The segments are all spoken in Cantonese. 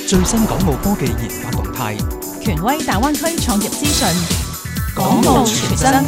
最新港澳科技研發動態， 權威大灣區創業資訊， 港澳傳真。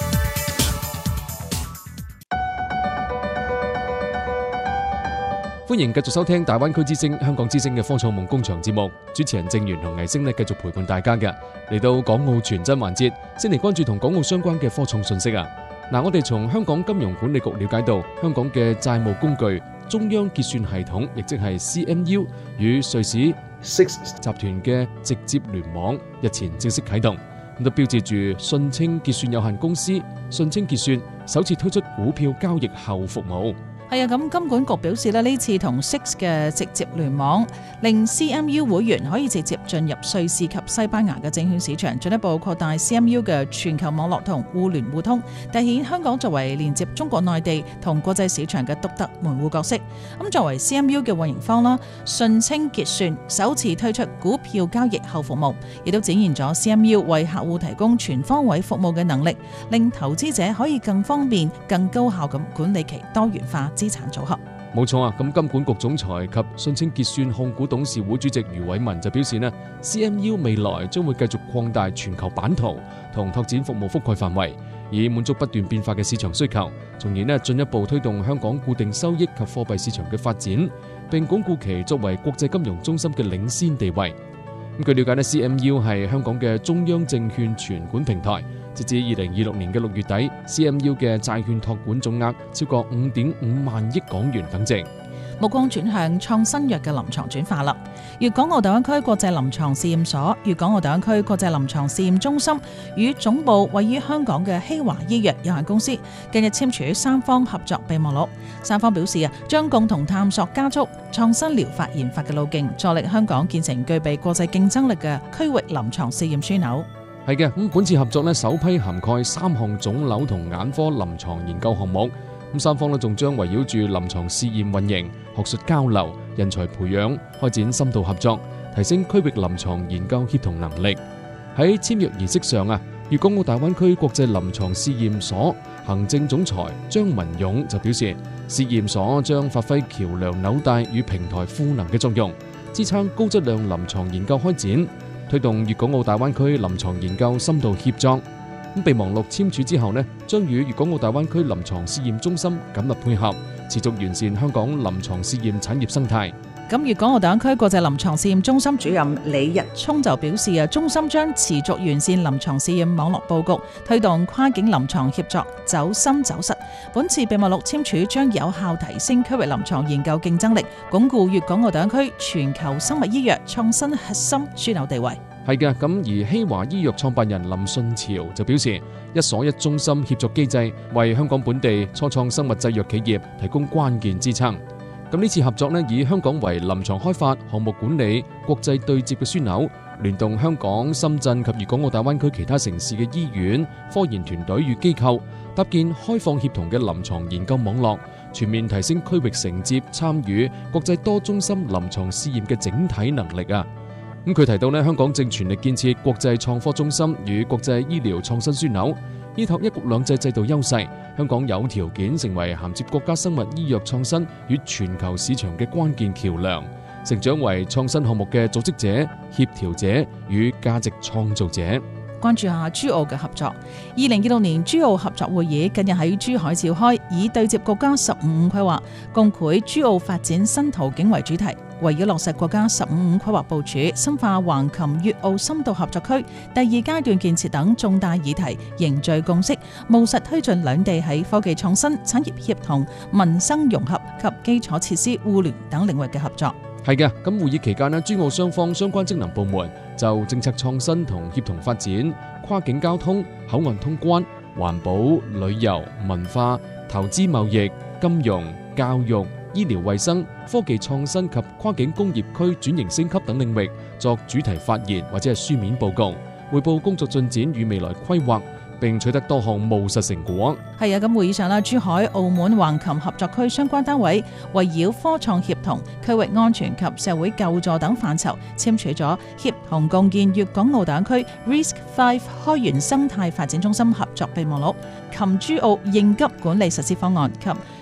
歡迎繼續收聽大灣區之聲、香港之聲嘅科創夢工場節目，主持人鄭源同藝星繼續陪伴大家嘅。嚟到港澳傳真環節，先嚟關注同港澳相關嘅科創信息啊！我哋從香港金融管理局了解到，香港嘅債務工具中央結算系統，亦即係 CMU 與瑞士 Six 集團嘅直接聯網日前正式啟動，咁都標誌住信清結算有限公司信清結算首次推出股票交易後服務。 係啊，咁金管局表示呢次同 Six 嘅直接聯網，令 CMU 會員可以直接進入瑞士及西班牙嘅證券市場，進一步擴大 CMU 嘅全球網絡同互聯互通，凸顯香港作為連接中國內地同國際市場嘅獨特門戶角色。咁作為 CMU 嘅運營方啦，信清結算首次推出股票交易後服務，亦都展現咗 CMU 為客戶提供全方位服務嘅能力，令投資者可以更方便、更高效咁管理其多元化資產組合。 冇錯啊！咁金管局總裁及信清結算控股董事會主席余偉文就表示呢 CMU 未來將會繼續擴大全球版圖同拓展服務覆蓋範圍，以滿足不斷變化嘅市場需求，從而進一步推動香港固定收益及貨幣市場嘅發展，並鞏固其作為國際金融中心嘅領先地位。據了解呢 CMU 係香港嘅中央證券存管平台。截至2026年嘅6月底 ，CMU 嘅債券託管總額超過5.5萬億港元等值。 目光轉向創新藥嘅臨床轉化啦。粵港澳大灣區國際臨床試驗所、粵港澳大灣區國際臨床試驗中心與總部位於香港嘅希華醫藥有限公司近日簽署三方合作備忘錄。三方表示將共同探索加速創新療法研發嘅路徑，助力香港建成具備國際競爭力嘅區域臨床試驗樞紐。 係嘅，咁本次合作首批涵蓋3項腫瘤同眼科臨床研究項目，咁三方仲將圍繞住臨床試驗運營、學術交流、人才培養，開展深度合作，提升區域臨床研究協同能力。喺簽約儀式上粵港澳大灣區國際臨床試驗所行政總裁張文勇就表示，試驗所將發揮橋樑紐帶與平台賦能嘅作用，支撐高質量臨床研究開展，推動粵港澳大灣區臨床研究深度協作。備忘錄簽署之後將與粵港澳大灣區臨床試驗中心緊密配合，持續完善香港臨床試驗產業生態。 咁粵港澳大灣區國際臨床試驗中心主任李日聰就表示中心將持續完善臨床試驗網絡佈局，推動跨境臨床協作走深走實。本次備忘錄簽署將有效提升區域臨床研究競爭力，鞏固粵港澳大灣區全球生物醫藥創新核心樞紐地位。 係嘅，咁而希華醫藥創辦人林順潮就表示，一所一中心協作機制為香港本地初創生物製藥企業提供關鍵支撐。咁呢次合作以香港為臨床開發、項目管理、國際對接嘅樞紐，聯動香港、深圳及粵港澳大灣區其他城市嘅醫院、科研團隊與機構，搭建開放協同嘅臨床研究網絡，全面提升區域承接、參與國際多中心臨床試驗嘅整體能力啊！咁佢提到香港正全力建設國際創科中心與國際醫療創新樞紐，依託一國兩制制度優勢，香港有條件成為銜接國家生物醫藥創新與全球市場嘅關鍵橋樑，成長為創新項目嘅組織者、協調者與價值創造者。 關注下珠澳嘅合作。2026年珠澳合作會議近日喺珠海召開，以對接國家15五規劃，共繪珠澳發展新途徑為主題，圍繞落實國家15五規劃部署，深化橫琴粵澳深度合作區第2階段建設等重大議題，凝聚共識，務實推進兩地喺科技創新、產業協同、民生融合及基礎設施互聯等領域嘅合作。 係嘅，咁會議期間珠澳雙方相關職能部門就政策創新同協同發展、跨境交通、口岸通關、環保、旅遊、文化、投資貿易、金融、教育、醫療衛生、科技創新及跨境工業區轉型升級等領域作主題發言或者係書面報告，匯報工作進展與未來規劃，並取得多項務實成果。 係啊，咁會議上珠海、澳門、橫琴合作區相關單位圍繞科創協同、區域安全及社會救助等範疇簽署咗協同共建粵港澳大灣區 RISC-V 開源生態發展中心合作備忘錄、琴珠澳應急管理實施方案及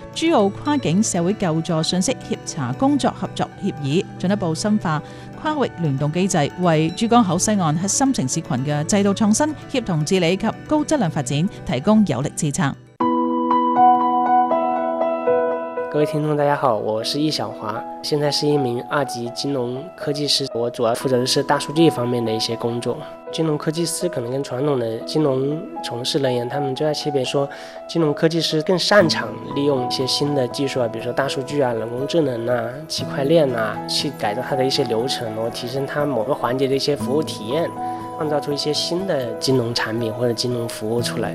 珠澳跨境社會救助信息協查工作合作協議，進一步深化跨域聯動機制，為珠江口西岸核心城市群嘅制度創新、協同治理及高質量發展提供有力支撐。 各位聽眾大家好，我是易小華，現在是一名2級金融科技師，我主要負責的是大數據方面的一些工作。金融科技師可能跟傳統的金融從事人員，他們最大區別說，金融科技師更擅長利用一些新的技術啊，比如說大數據啊、人工智能啊、區塊鏈啊，去改造它的一些流程，然後提升它某個環節的一些服務體驗，創造出一些新的金融產品或者金融服務出來。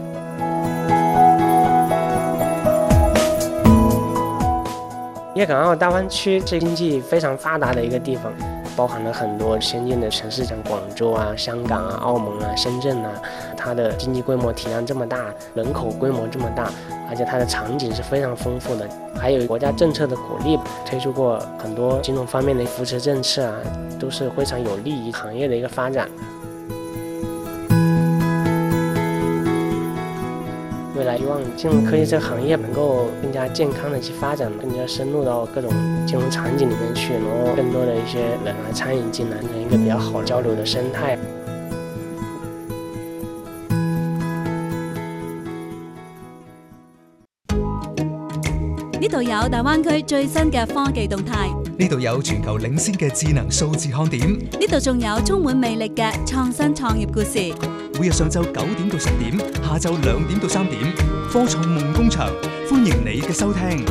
粵港澳大灣區是經濟非常發達的一個地方，包含了很多先進的城市，像廣州啊、香港啊、澳門啊、深圳啊，它的經濟規模體量這麼大，人口規模這麼大，而且它的場景是非常豐富的，還有國家政策的鼓勵，推出過很多金融方面的扶持政策啊，都是非常有利於行業的一個發展。未來希望金融科技這個行業能夠更加健康的去發展，更加深入到各種金融場景裡面去，然後更多的一些人來參與進來，成一個比較好交流的生態。 呢度有大灣區最新嘅科技動態， 呢度有全球領先嘅智能數字看點， 呢度仲有充滿魅力嘅創新創業故事。 每日上晝9點到10點，下晝2點到3點，科創夢工場，歡迎你嘅收聽。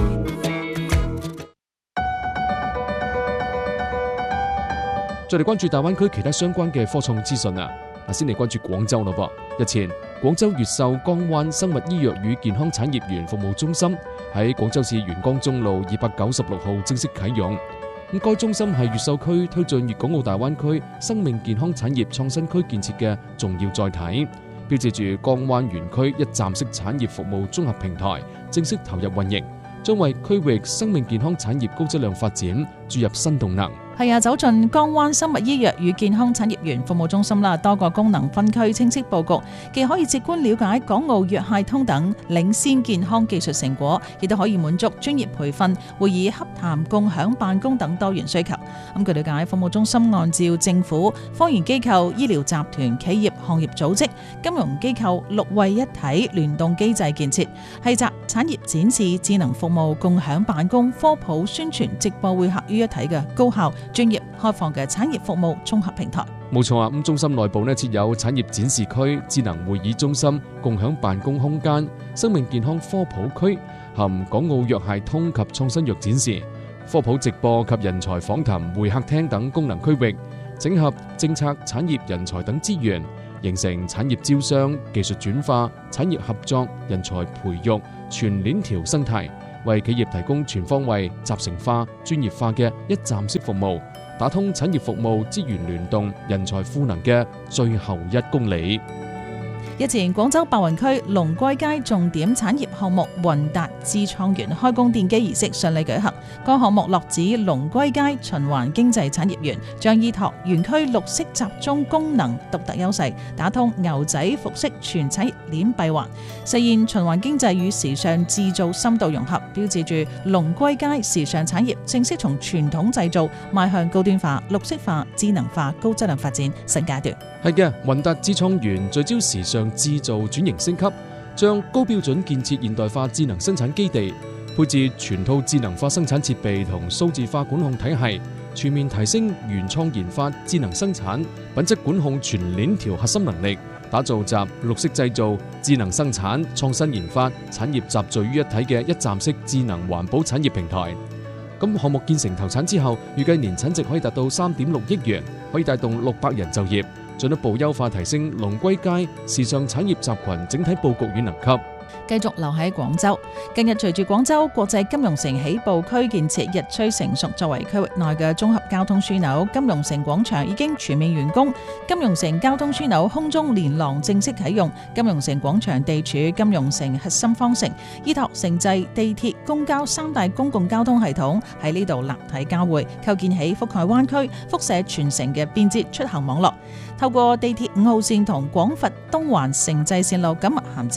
再嚟關注大灣區其他相關嘅科創資訊啊！先嚟關注廣州咯噃。日前，廣州越秀江灣生物醫藥與健康產業園服務中心喺廣州市元江中路296號正式啟用。咁該中心係越秀區推進粵港澳大灣區生命健康產業創新區建設嘅重要載體，標誌住江灣園區一站式產業服務綜合平台正式投入運營，將為區域生命健康產業高質量發展注入新動能。 係啊，走進江灣生物醫藥與健康產業園服務中心啦，多個功能分區清晰佈局，既可以直觀了解港澳藥械通等領先健康技術成果，亦都可以滿足專業培訓、會議洽談、共享辦公等多元需求。據了解，服務中心按照政府、科研機構、醫療集團、企業、行業組織、金融機構6位一體聯動機制建設，係集產業展示、智能服務、共享辦公、科普宣傳、直播會客於一體嘅高效專業開放嘅產業服務綜合平台。 冇錯啊！咁中心內部設有產業展示區、智能會議中心、共享辦公空間、生命健康科普區，含港澳藥械通及創新藥展示、科普直播及人才訪談會客廳等功能區域，整合政策、產業、人才等資源，形成產業招商、技術轉化、產業合作、人才培育全鏈條生態，為企業提供全方位、集成化、專業化嘅一站式服務，打通產業服務資源聯動、人才賦能嘅最後1公里。 日前，廣州白雲區龍歸街重點產業項目雲達智創園開工奠基儀式順利舉行。該項目落指龍歸街循環經濟產業園，將依託園區綠色集中功能獨特優勢，打通牛仔服飾全產業鏈閉環，實現循環經濟與時尚製造深度融合，標誌住龍歸街時尚產業正式從傳統製造邁向高端化、綠色化、智能化、高質量發展新階段。 係嘅，雲達智創園聚焦時尚製造轉型升級，將高標準建設現代化智能生產基地，配置全套智能化生產設備同數字化管控體系，全面提升原創研發、智能生產、品質管控全鏈條核心能力，打造集綠色製造、智能生產、創新研發、產業集聚於一體嘅一站式智能環保產業平台。咁項目建成投產之後，預計年產值可以達到3.6億元，可以帶動600人就業，進一步優化提升龍歸街時尚產業集群整體佈局與能級。 繼續留喺廣州，近日隨住廣州國際金融城起步區建設日趨成熟，作為區域內嘅綜合交通樞紐，金融城廣場已經全面完工，金融城交通樞紐空中連廊正式啟用，金融城廣場地處金融城核心方城，依託城際、地鐵、公交3大公共交通系統喺呢度立體交匯，構建起覆蓋灣區、輻射全城嘅便捷出行網絡。透過地鐵5號線同廣佛東環城際線路緊密銜接，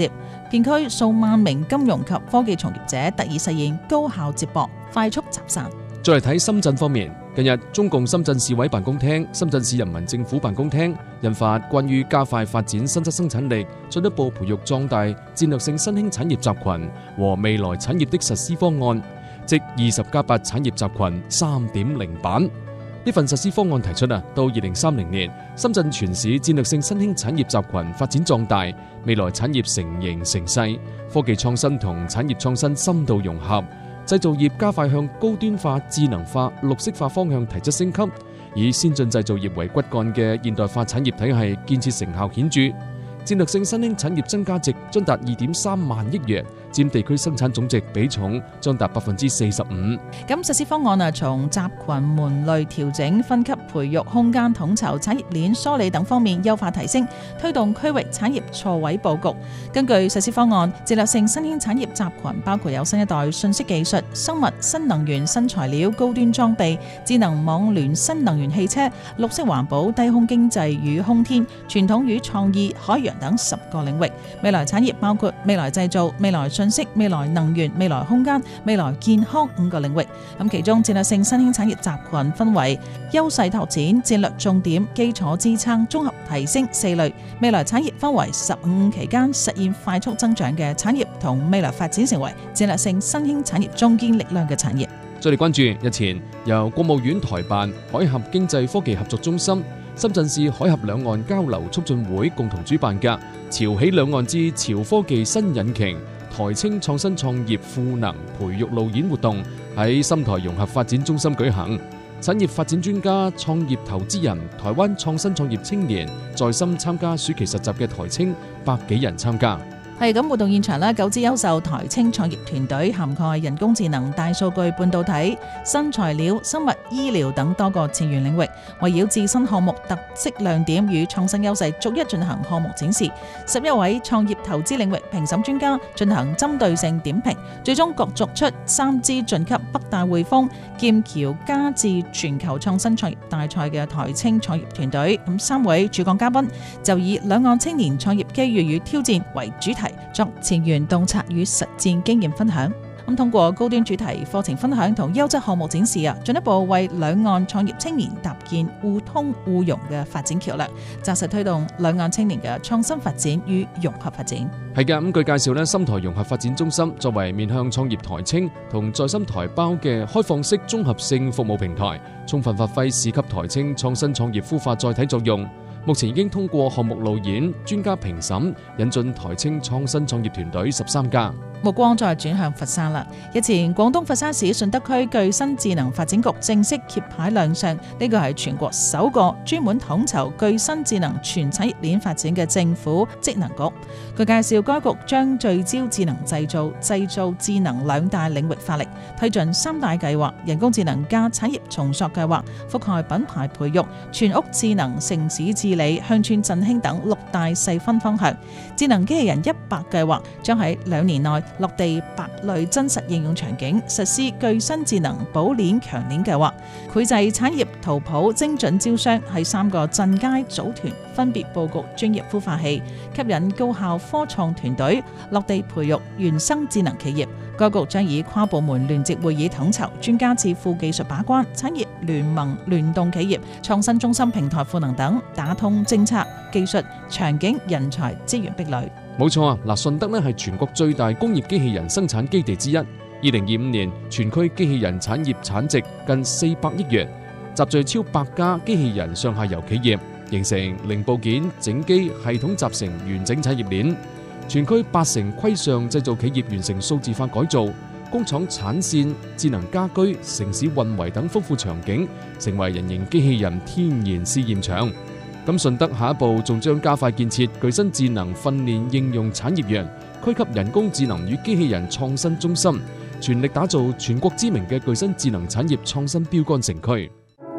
片區數萬名金融及科技從業者得以實現高效接駁、快速集散。 再嚟睇深圳方面，近日中共深圳市委辦公廳、深圳市人民政府辦公廳印發關於加快發展新質生產力、進一步培育壯大戰略性新興產業集群和未來產業的實施方案，即20+8產業集群 3.0 版。呢份實施方案提出到2030年，深圳全市戰略性新興產業集群發展壯大，未來產業成形成勢，科技創新同產業創新深度融合。製造業加快向高端化、智能化、綠色化方向提質升級，以先進製造業為骨幹嘅現代化產業體系建設成效顯著，戰略性新興產業增加值將達2.3萬億元，佔地區生產總值比重將達45%。 咁實施方案從集群門類調整、分級培育、空間統籌、產業鏈梳理等方面優化提升，推動區域產業錯位佈局。根據實施方案，戰略性新興產業集群包括有新一代信息技術、生物、新能源、新材料、高端裝備、智能網聯、新能源汽車、綠色環保、低空經濟與空天、傳統與創意、海洋等10個領域。未來產業包括未來製造、未來信息、未來能源、未來空間、未來健康5個領域。咁其中戰略性新興產業集群分為優勢拓展、戰略重點、基礎支撐、綜合提升4類。未來產業分為15期間實現快速增長嘅產業，同未來發展成為戰略性新興產業中堅力量嘅產業。 再嚟關注日前由國務院台辦海峽經濟科技合作中心、深圳市海峽兩岸交流促進會共同主辦嘅潮起兩岸之潮科技新引擎台青創新創業賦能培育路演活動喺深台融合發展中心舉行，產業發展專家、創業投資人、台灣創新創業青年在深參加暑期實習嘅台青100幾人參加。 係咁，活動現場9支優秀台青創業團隊涵蓋人工智能、大數據、半導體、新材料、生物醫療等多個前沿領域，圍繞自身項目特色亮點與創新優勢，逐一進行項目展示。11位創業投資領域評審專家進行針對性點評，最終角逐出3支晉級北大匯豐劍橋家智全球創新創業大賽嘅台青創業團隊。咁3位主講嘉賓就以兩岸青年創業機遇與挑戰為主題，作前沿洞察與實戰經驗分享。通過高端主題課程分享同優質項目展示進一步為兩岸創業青年搭建互通互融嘅發展橋樑，紮實推動兩岸青年嘅創新發展與融合發展。 係嘅，據介紹深台融合發展中心作為面向創業台青同在深台胞嘅開放式綜合性服務平台，充分發揮市級台青創新創業孵化載體作用。目前已經通過項目路演、專家評審，引進台青創新創業團隊13家。目光再轉向佛山啦。日前，廣東佛山市順德區具新智能發展局正式揭牌亮相，呢個係全國首個專門統籌具新智能全產業鏈發展嘅政府職能局。佢介紹，該局將聚焦智能製造智能2大領域發力，推進3大計劃：人工智能加產業重塑計劃，覆蓋品牌培育、全屋智能、城市治理、鄉村振興等6大細分方向。智能機器人100計劃將喺2年內落地8類真實應用場景，實施具新智能保鏈強鏈計劃，繪製產業圖譜，精準招商，喺3個鎮街組團，分別佈局專業孵化器，吸引高效科創團隊落地培育原生智能企業。該局將以跨部門聯席會議統籌，專家智庫技術把關，產業聯盟聯動企業，創新中心平台賦能等，打通政策、技術、場景、人才、資源壁壘。冇錯啊！順德係全國最大工業機器人生產基地之一。2025年全區機器人產業產值近400億元，集聚超100家機器人上下游企業，形成零部件、整機、系統集成完整產業鏈。全區80%規上製造企業完成數字化改造，工廠產線、智能家居、城市運維等豐富場景，成為人形機器人天然試驗場。咁順德下一步仲將加快建設具新智能訓練應用產業園，區級人工智能與機器人創新中心，全力打造全國知名嘅具新智能產業創新標杆城區。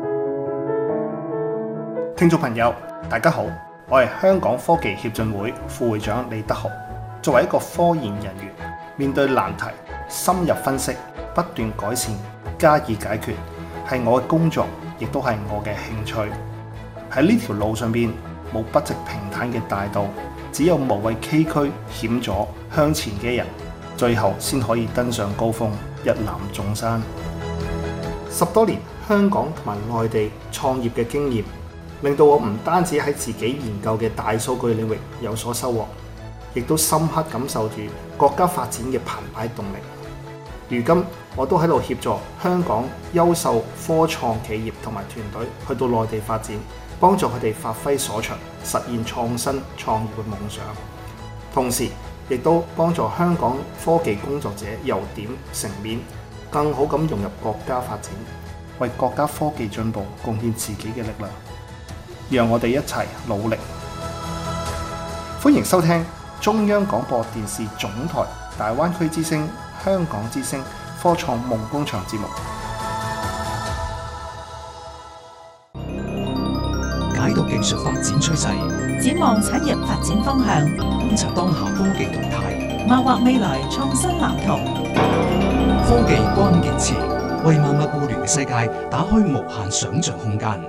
聽眾朋友，大家好，我係香港科技協進會副會長李德豪。作為一個科研人員，面對難題，深入分析，不斷改善，加以解決，係我嘅工作，亦都係我嘅興趣。喺呢條路上邊，冇不直平坦嘅大道， 只有無畏崎嶇險阻向前嘅人，最後先可以登上高峰，一覽眾山。10多年香港同埋內地創業嘅經驗，令到我唔單止喺自己研究嘅大數據領域有所收穫，亦都深刻感受住國家發展嘅澎湃動力。如今我都喺度協助香港優秀科創企業同埋團隊去到內地發展，幫助佢哋發揮所長，實現創新創業嘅夢想。同時亦都幫助香港科技工作者由點成面，更好咁融入國家發展，為國家科技進步貢獻自己嘅力量。讓我哋一齊努力。歡迎收聽中央廣播電視總台大灣區之聲、香港之聲科創夢工場節目， 解讀技術發展趨勢， 展望產業發展方向， 觀察當下科技動態， 謀劃未來創新藍圖。 科技關鍵詞，為萬物互聯嘅世界打開無限想像空間。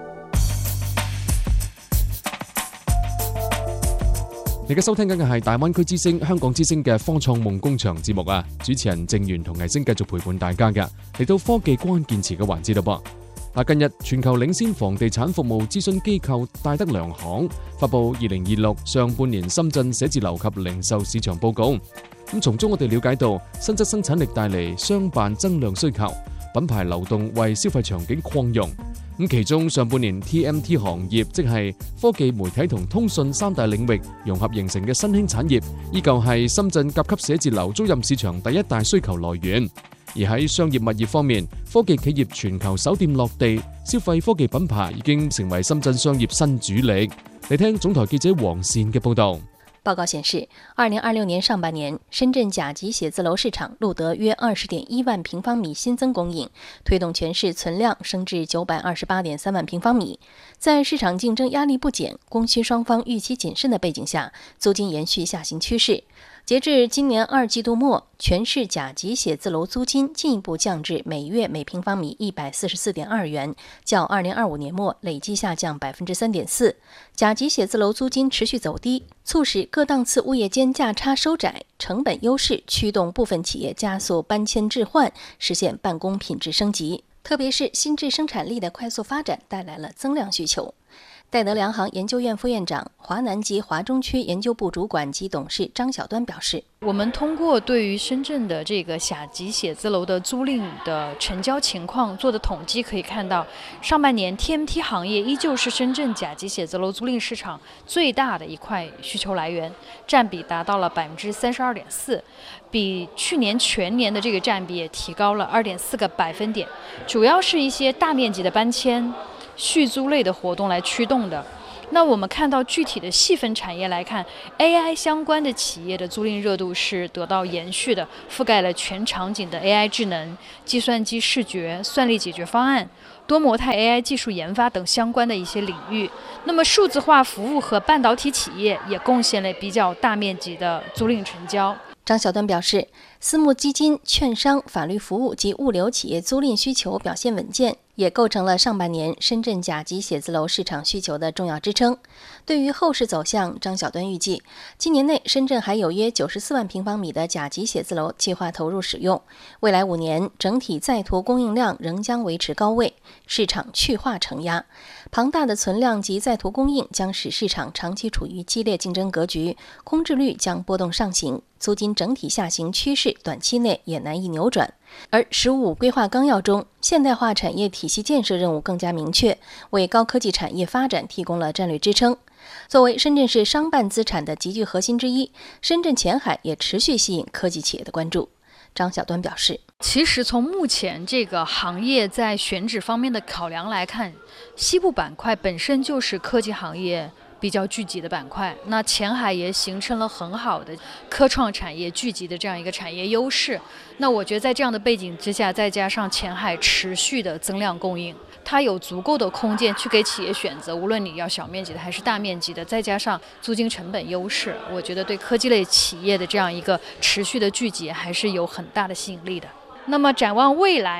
你而家收聽緊嘅係大灣區之聲、香港之聲嘅科創夢工場節目啊！主持人鄭源同藝星繼續陪伴大家嘅，嚟到科技關鍵詞嘅環節啦噃。近日全球領先房地產服務諮詢機構戴德梁行發布2026上半年深圳寫字樓及零售市場報告。咁從中我哋了解到，新質生產力帶嚟商辦增量需求，品牌流動為消費場景擴容。咁其中上半年 TMT 行業，即係科技、媒體同通訊三大領域融合形成嘅新興產業，依舊係深圳甲級寫字樓租賃市場第一大需求來源。而喺商業物業方面，科技企業全球首店落地，消費科技品牌已經成為深圳商業新主力。嚟聽總台記者黃善嘅報道。 報告顯示，2026年上半年，深圳甲級寫字樓市場錄得約20.1萬平方米新增供應，推動全市存量升至928.3萬平方米。在市場競爭壓力不減、供需雙方預期謹慎的背景下，租金延續下行趨勢。截至今年2季度末，全市甲級寫字樓租金進一步降至每月每平方米144.2元，較2025年末累計下降3.4%。甲級寫字樓租金持續走低，促使各檔次物業間價差收窄，成本優勢驅動部分企業加速搬遷置換，實現辦公品質升級。特別是新質生產力的快速發展帶來了增量需求。戴德梁行研究院副院長、華南及華中區研究部主管及董事張曉端表示， 我們通過對於深圳的這個甲級寫字樓的租賃的成交情況做的統計，可以看到上半年 TMT 行業依舊是深圳甲級寫字樓租賃市場最大的一塊需求來源，佔比達到了32.4%，比去年全年的這個佔比也提高了2.4個百分點，主要是一些大面積的搬遷、續租類的活動來驅動的。那我們看到具體的細分產業來看， AI 相關的企業的租賃熱度是得到延續的，覆蓋了全場景的 AI 智能、計算機視覺、算力解決方案、多模態 AI 技術研發等相關的一些領域。那麼數字化服務和半導體企業也貢獻了比較大面積的租賃成交。 張曉端表示，私募基金、券商、法律服務及物流企業租賃需求表現穩健，也構成了上半年深圳甲級寫字樓市場需求的重要支撐。對於後市走向，張曉端預計，今年內深圳還有約94萬平方米的甲級寫字樓計劃投入使用，未來5年整體在途供應量仍將維持高位，市場去化承壓。龐大的存量及在途供應將使市場長期處於激烈競爭格局，空置率將波動上行，租金整體下行趨勢短期內也難以扭轉。而15規劃綱要中，現代化產業體系建設任務更加明確，為高科技產業發展提供了戰略支撐。作為深圳市商辦資產的極具核心之一，深圳前海也持續吸引科技企業的關注。張曉端表示， 其實從目前這個行業在選址方面的考量來看，西部板塊本身就是科技行業比較聚集的板塊，那前海也形成了很好的科創產業聚集的這樣一個產業優勢。那我覺得在這樣的背景之下，再加上前海持續的增量供應，它有足夠的空間去給企業選擇，無論你要小面積的還是大面積的，再加上租金成本優勢，我覺得對科技類企業的這樣一個持續的聚集還是有很大的吸引力的。那麼展望未來，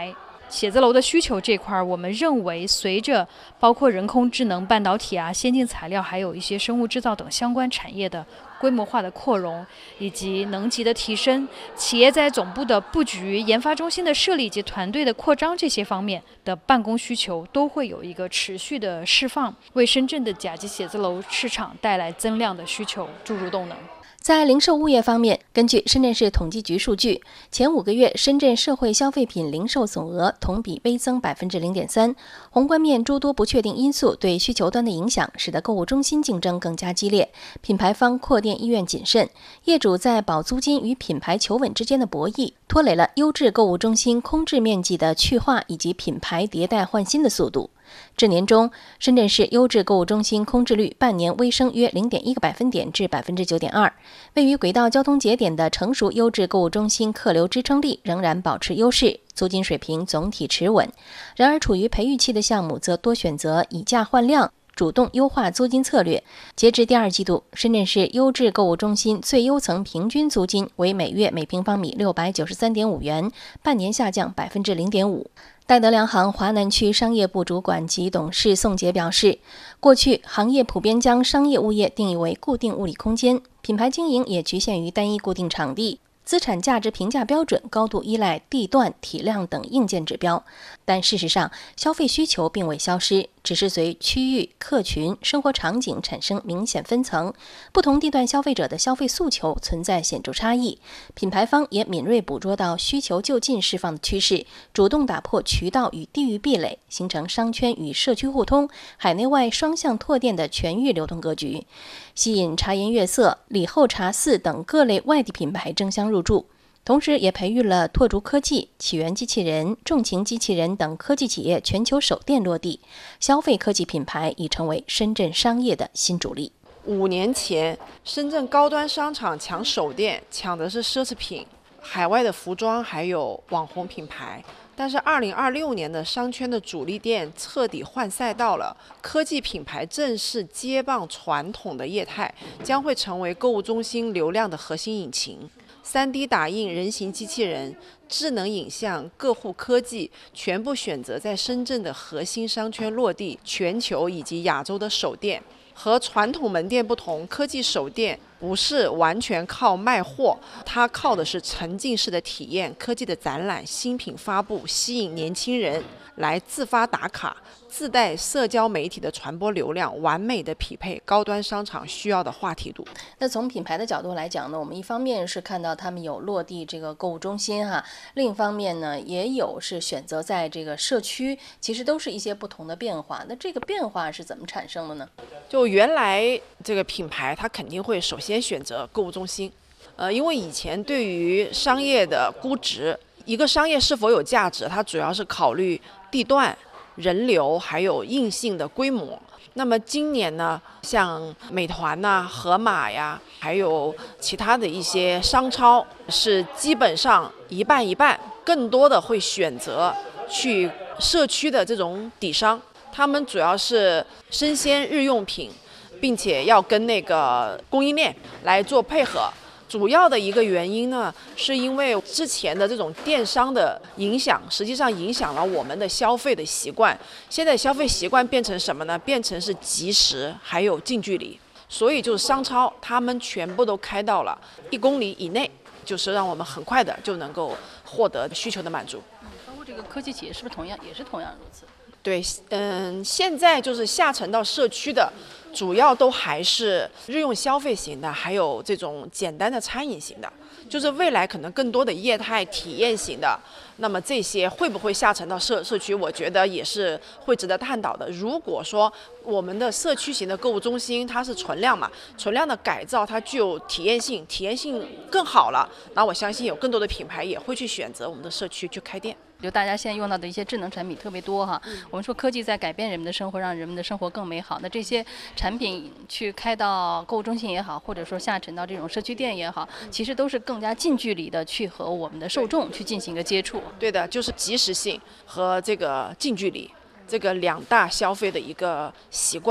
写字楼的需求这块，我们认为随着包括人工智能、半导体啊、先进材料，还有一些生物制造等相关产业的规模化的扩容，以及能级的提升，企业在总部的布局、研发中心的设立以及团队的扩张这些方面的办公需求都会有一个持续的释放，为深圳的甲级写字楼市场带来增量的需求注入动能。 在零售物业方面，根据深圳市统计局数据，前5个月深圳社会消费品零售总额同比微增0.3%。宏观面诸多不确定因素对需求端的影响，使得购物中心竞争更加激烈，品牌方扩店意愿谨慎，业主在保租金与品牌求稳之间的博弈，拖累了优质购物中心空置面积的去化以及品牌迭代换新的速度。至年中，深圳市优质购物中心空置率半年微升约0.1个百分点至9.2%。位于轨道交通节点的成熟优质购物中心客流支撑力仍然保持优势，租金水平总体持稳。然而，处于培育期的项目则多选择以价换量，主动优化租金策略。截至第2季度，深圳市优质购物中心最优层平均租金为每月每平方米693.5元，半年下降0.5%。戴德梁行华南区商业部主管及董事宋杰表示，过去行业普遍将商业物业定义为固定物理空间，品牌经营也局限于单一固定场地，资产价值评价标准高度依赖地段、体量等硬件指标。但事实上，消费需求并未消失，只是随区域、客群、生活场景产生明显分层，不同地段消费者的消费诉求存在显著差异。品牌方也敏锐捕捉到需求就近释放的趋势，主动打破渠道与地域壁垒，形成商圈与社区互通、海内外双向拓店的全域流动格局，吸引茶颜悦色、李后茶肆等各类外地品牌争相入驻。同时也培育了拓竹科技、起源机器人、众情机器人等科技企业全球首店落地，消费科技品牌已成为深圳商业的新主力。 5年前，深圳高端商场抢首店，抢的是奢侈品、海外的服装还有网红品牌。但是2026年的商圈的主力店彻底换赛道了，科技品牌正式接棒传统的业态，将会成为购物中心流量的核心引擎。3D 打印人形机器人、智能影像、各户科技全部选择在深圳的核心商圈落地，全球以及亚洲的首店。和传统门店不同，科技首店不是完全靠卖货，它靠的是沉浸式的体验、科技的展览、新品发布，吸引年轻人来自发打卡，自带社交媒体的传播流量，完美的匹配高端商场需要的话题度。 那从品牌的角度来讲呢，我们一方面是看到他们有落地这个购物中心另一方面呢，也有是选择在这个社区，其实都是一些不同的变化。那这个变化是怎么产生的呢？ 就原来这个品牌它肯定会首先选择购物中心，因为以前对于商业的估值，一个商业是否有价值，它主要是考虑地段、人流还有硬性的规模。那么今年呢，像美团盒马呀，还有其他的一些商超，是基本上一半一半，更多的会选择去社区的这种底商，他们主要是生鲜日用品，并且要跟那个供应链来做配合。主要的一个原因呢，是因为之前的这种电商的影响，实际上影响了我们的消费的习惯。现在消费习惯变成什么呢？变成是即时还有近距离，所以就是商超他们全部都开到了1公里以内，就是让我们很快的就能够获得需求的满足。 包括这个科技企业是不是也是同样如此？ 对，现在就是下沉到社区的，主要都还是日用消费型的，还有这种简单的餐饮型的。就是未来可能更多的业态体验型的，那么这些会不会下沉到社区，我觉得也是会值得探讨的。如果说我们的社区型的购物中心它是存量嘛，存量的改造它具有体验性更好了，那我相信有更多的品牌也会去选择我们的社区去开店。 就大家现在用到的一些智能产品特别多我们说科技在改变人们的生活，让人们的生活更美好。那这些产品去开到购物中心也好，或者说下沉到这种社区店也好，其实都是更加近距离的去和我们的受众去进行一个接触。 对的，就是及时性和这个近距离，这个2大消费的一个习惯。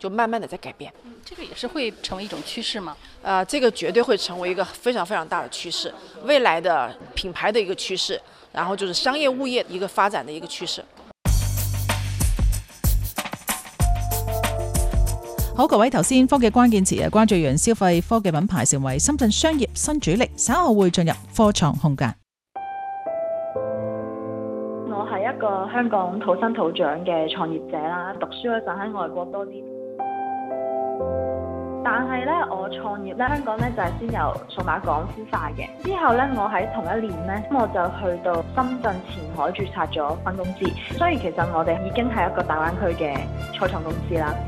就慢慢的在改变。 这个也是会成为一种趋势吗？ 这个绝对会成为一个非常非常大的趋势，未来的品牌的一个趋勢，然後就是商業物業一個發展的一個趨勢。 好，各位頭先科技關鍵詞關注完消費科技品牌成為深圳商業新主力，稍後會進入科創空間。 我係一個香港土生土長嘅創業者啦，讀書嗰陣喺外國多啲。但係咧，我創業咧，香港咧就係先由數碼港孵化嘅。之後咧，我喺同一年咧，我就去到深圳前海註冊咗分公司。所以其實我哋已經係一個大灣區嘅初創公司啦。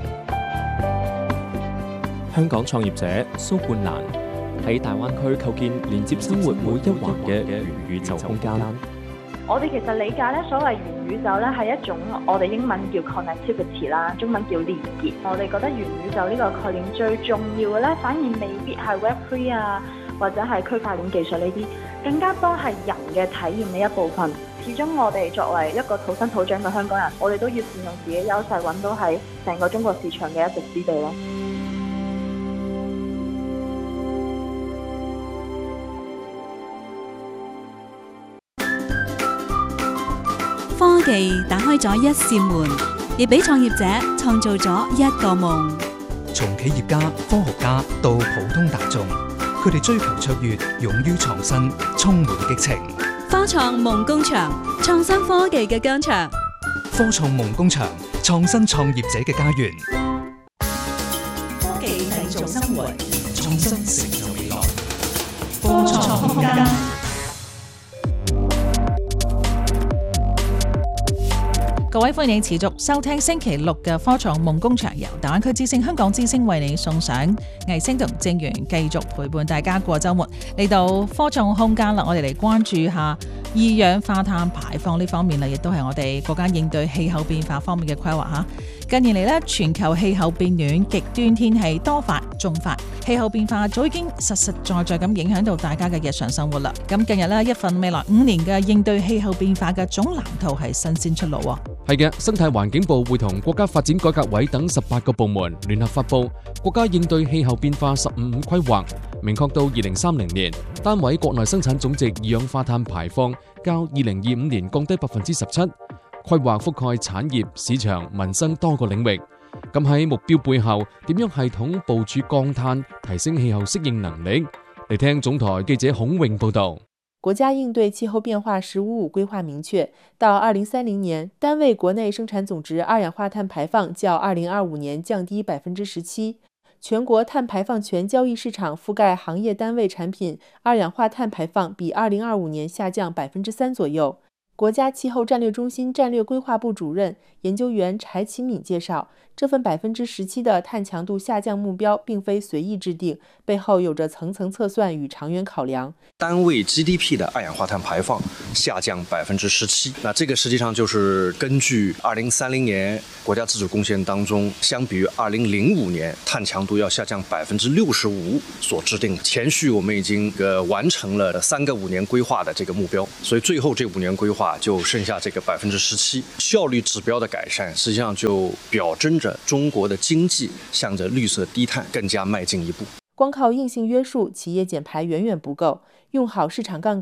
香港創業者蘇冠蘭喺大灣區構建連接生活每一環嘅元宇宙空間。 我哋其實理解咧，所謂元宇宙咧係一種我哋英文叫 connectivity 啦，中文叫連結。我哋覺得元宇宙呢個概念最重要嘅咧，反而未必係 Web3 啊，或者係區塊鏈技術呢啲，更加多係人嘅體驗呢一部分。始終我哋作為一個土生土長嘅香港人，我哋都要善用自己優勢，揾到喺成個中國市場嘅一席之地咯。 科技打開咗一扇門，亦俾創業者創造咗一個夢。 從企業家、科學家到普通大眾，佢哋追求卓越，勇於創新，充滿激情。 科創夢工場，創新科技嘅疆場。 科創夢工場，創新創業者嘅家園。 科技製造生活，創新成就未來。科創空間。各位歡迎持續收聽星期六嘅科創夢工場，由大灣區之星、香港之星為你送上藝星同正源繼續陪伴大家過週末。嚟到科創空間啦，我哋嚟關注下二氧化碳排放呢方面啦，亦都係我哋國家應對氣候變化方面嘅規劃嚇。近年嚟咧，全球氣候變暖、極端天氣多發縱發，氣候變化早已經實在咁影響到大家嘅日常生活啦。咁近日呢，一份未來5年嘅應對氣候變化嘅總藍圖係新鮮出爐喎。 係嘅，生態環境部會同國家發展改革委等18個部門聯合發布國家應對氣候變化15規劃，明確到2030年，單位國內生產總值二氧化碳排放較2025年降低17%。規劃覆蓋產業、市場、民生多個領域。咁喺目標背後，點樣系統部署降碳，提升氣候適應能力？嚟聽總台記者孔穎報導。 國家應對氣候變化15規劃明確，到2030年，單位國內生產總值二氧化碳排放較2025年降低17%。全國碳排放權交易市場覆蓋行業單位產品二氧化碳排放比2025年下降3%左右。國家氣候戰略中心戰略規劃部主任研究員柴啟敏介紹，這份17%的碳強度下降目標並非隨意制定，背後有着層層測算與長遠考量。 單位 GDP 的二氧化碳排放下降17%，那這個實際上就是根據2030年國家自主貢獻當中，相比於2005年碳強度要下降65%所制定。前續我們已經完成了3個5年規劃的這個目標，所以最後這5年規劃就剩下這個17%，效率指標的改善，實際上就表徵着中國的經濟向着綠色低碳更加邁進一步。 光靠硬性約束，企業減排遠遠不夠，用好市場槓桿